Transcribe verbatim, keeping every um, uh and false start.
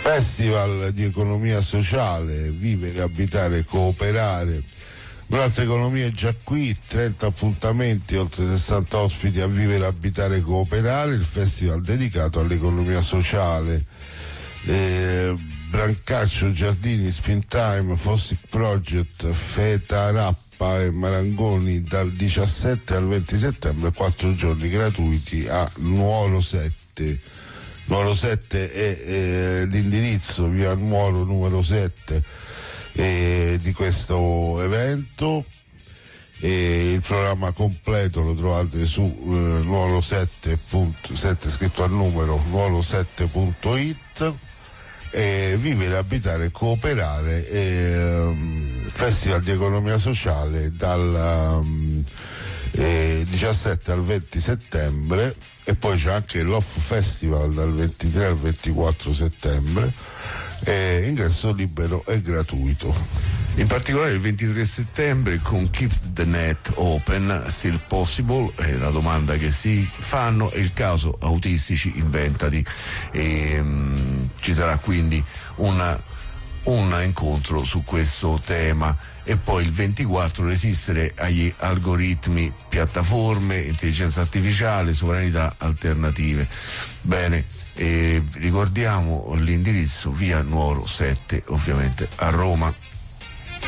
Festival di economia sociale, vivere, abitare, cooperare. Un'altra economia è già qui, trenta appuntamenti, oltre sessanta ospiti a vivere, abitare, cooperare, il festival dedicato all'economia sociale. Eh, Brancaccio, Giardini, Spin Time, Fossic Project, Feta Rappa e Marangoni dal diciassette al venti settembre, quattro giorni gratuiti a Nuoro sette. Nuoro sette è eh, l'indirizzo, via Nuoro numero sette eh, di questo evento. E il programma completo lo trovate su eh, nuoro sette punto sette scritto al numero nuoro sette punto it. E vivere, abitare, cooperare, eh, festival di economia sociale dal um, eh, diciassette al venti settembre, e poi c'è anche l'Off Festival dal ventitré al ventiquattro settembre, eh, ingresso libero e gratuito. In particolare il ventitré settembre con Keep the Net Open, Still Possible, è la domanda che si fanno, e il caso Autistici Inventati. E, um, ci sarà quindi una, un incontro su questo tema. E poi il ventiquattro, resistere agli algoritmi, piattaforme, intelligenza artificiale, sovranità alternative. Bene, eh, ricordiamo l'indirizzo via Nuoro sette, ovviamente a Roma.